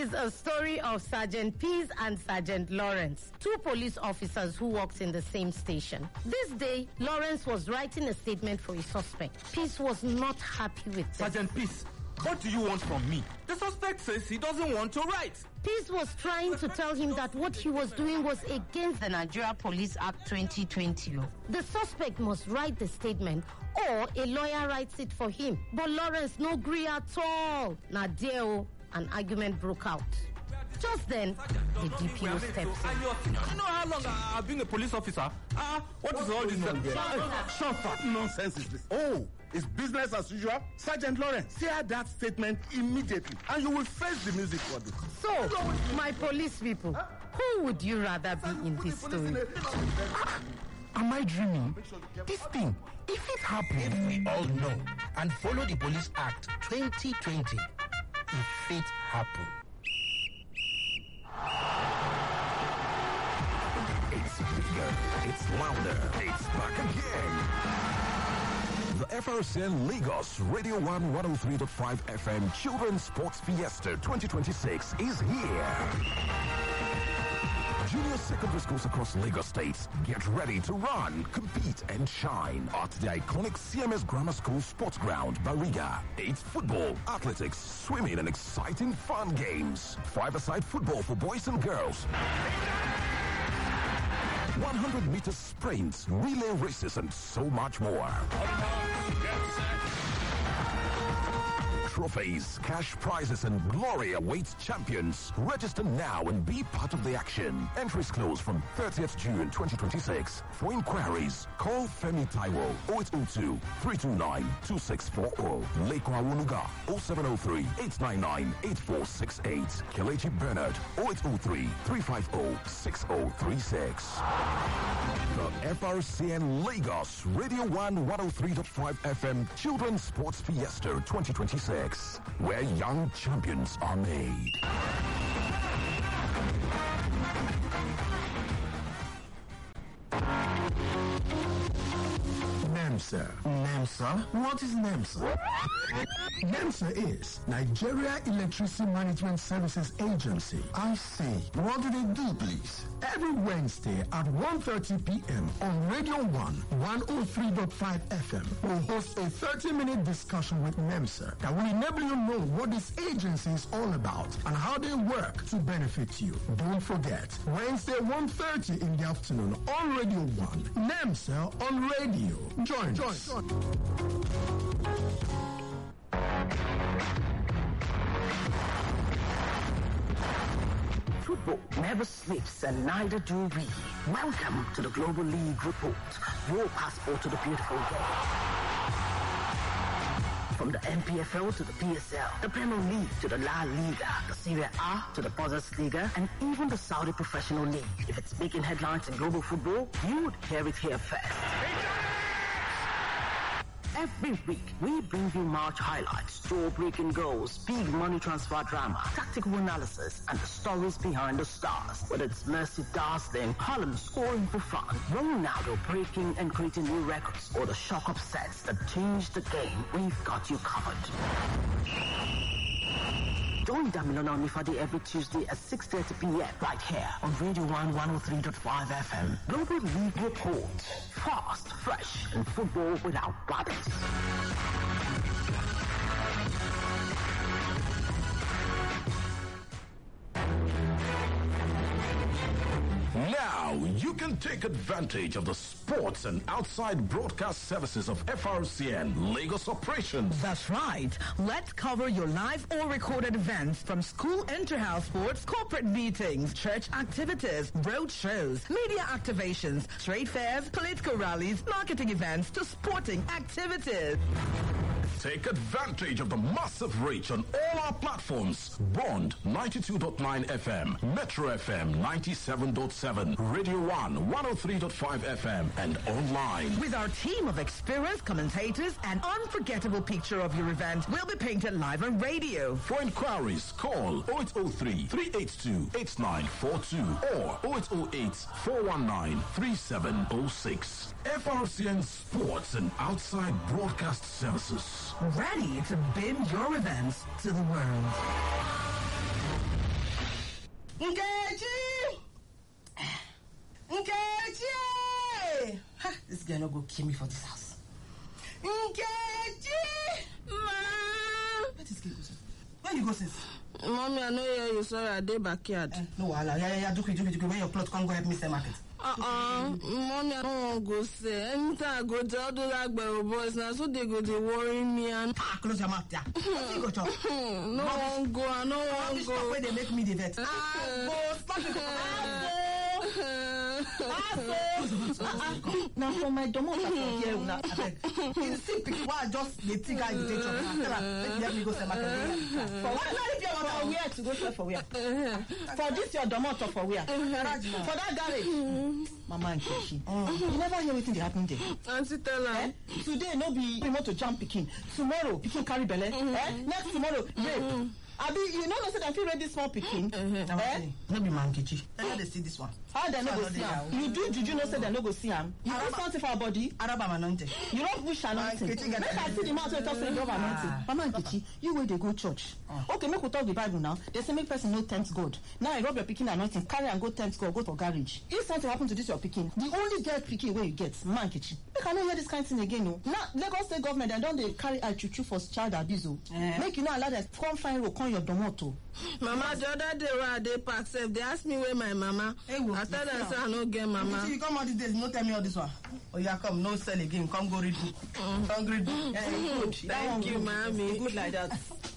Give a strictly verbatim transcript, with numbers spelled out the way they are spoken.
is a story of Sergeant Peace and Sergeant Lawrence, two police officers who worked in the same station. This day, Lawrence was writing a statement for a suspect. Peace was not happy with this. Sergeant Peace, what do you want from me? The suspect says he doesn't want to write. Peace was trying to tell him that what he was doing was against the Nigeria Police Act twenty twenty. The suspect must write the statement or a lawyer writes it for him. But Lawrence no agree at all. Nadeo, an argument broke out. Just then, the D P O steps in. You know how long I've been a police officer? Ah, uh, what is all this? Shut up. Nonsense is this? Oh, it's business as usual. Sergeant Lawrence, share that statement immediately, and you will face the music for this. So, my police people, huh? Who would you rather be in this story? Am I dreaming? This thing, if it happens, if we all know and follow the Police Act twenty twenty, if it happens. It's bigger, it's louder, it's back again. The F R C N Lagos Radio one one oh three point five F M Children's Sports Fiesta twenty twenty-six is here. Junior secondary schools across Lagos State get ready to run, compete, and shine at the iconic C M S Grammar School Sports Ground, Bariga. It's football, athletics, swimming, and exciting fun games. Five-a-side football for boys and girls. one hundred meter sprints, relay races, and so much more. Trophies, cash prizes, and glory awaits champions. Register now and be part of the action. Entries close from thirtieth June twenty twenty-six. For inquiries, call Femi Taiwo oh eight oh two, three two nine, two six four oh. Leko Awunuga oh seven oh three, eight nine nine, eight four six eight. Kelechi Bernard oh eight oh three, three five oh, six oh three six. The F R C N Lagos Radio one one oh three point five F M Children's Sports Fiesta twenty twenty-six, where young champions are made. NEMSA. NEMSA? What is NEMSA? NEMSA is Nigeria Electricity Management Services Agency. I see. What do they do, please? Every Wednesday at one thirty p.m. on Radio one one oh three point five F M, we'll host a thirty-minute discussion with NEMSA that will enable you to know what this agency is all about and how they work to benefit you. Don't forget, Wednesday one thirty in the afternoon on Radio one. NEMSA on radio. Join, join, join. Football never sleeps and neither do we. Welcome to the Global League Report, your passport to the beautiful game. From the N P F L to the P S L, the Premier League to the La Liga, the Serie A to the Bundesliga, and even the Saudi Professional League. If it's making headlines in global football, you would hear it here first. Every week, we bring you match highlights, jaw-breaking goals, big money transfer drama, tactical analysis, and the stories behind the stars. Whether it's Messi dazzling, Haaland scoring for fun, Ronaldo breaking and creating new records, or the shock upsets that change the game, we've got you covered. Join Damilona Onifade every Tuesday at six thirty p.m. right here on Radio one one oh three point five F M. Global League Report. Fast, fresh, and football without borders. Now you can take advantage of the sports and outside broadcast services of F R C N Lagos operations. That's right. Let's cover your live or recorded events from school inter-house sports, corporate meetings, church activities, road shows, media activations, trade fairs, political rallies, marketing events to sporting activities. Take advantage of the massive reach on all our platforms. Bond ninety-two point nine F M, Metro F M ninety-seven point seven, Radio one one oh three point five F M, and online. With our team of experienced commentators, an unforgettable picture of your event will be painted live on radio. For inquiries, call oh eight oh three, three eight two, eight nine four two or oh eight oh eight, four one nine, three seven oh six. F R C N Sports and Outside Broadcast Services. Ready to bid your events to the world. Nkechi! Nkechi! Ha, this girl no go kill me for this house. Nkechi! Ma! What is Kiko? Where you go, sis? Mommy, I know hear you. Sorry, I did backyard. Eh, no, wahala. Yeah, yeah, yeah. Duki, duki, duki. When your plot come, go help me sell market. Uh-uh. Mommy, I don't want to go say. Anytime I go tell those Agbero boys now, so they go, they worry me. And ah, close your mouth, yeah. What you go talk? No one go, I no one go. Where they make me the vet. Ah, go, stop it. Now for my domot from here, now I beg. You see, pick why just the thing I did. Tell her, let me go sell market. For what? Not if you want for where to go sell for where? For this your domot or for where? For that garage. Mama and Keshi. You never hear anything that happened there. Auntie tell her. Eh? Today no be remote to jump picking. Tomorrow picking carry belle. Eh? Next tomorrow rape. Abi, you know, no say that feel ready small picking. Mm-hmm. Eh? No be man Kechi. Let them see this one. How they no go see him? You do juju no say they no go see him. You do something for our body. Araba anointing. You don't wish anointing. Make I see the mouth wey talk say you have anointing. Mama Nkechi, you wey dey go church. Okay, make we talk the Bible now. They say make person no tempt God. Now you rub your picking anointing, carry and go tempt God, go for garage. If something happen to this your picking, the only girl picking wey you get, man Nkechi. Make I no hear this kind of thing again, no. Now Lagos State government dem don dey carry eye chuchu for child abuse. Eh. Make you no allow them come find road your domoto. Mama, the other day when I dey park sef, they ask me where my mama. Hey, well, I tell them say I no get mama. You, see, you come all these days, no tell me all this one. Oh yeah, come, no sell again. Come go read book. Mm. Come read book. Yeah, good. Thank you, mommy. Good like that.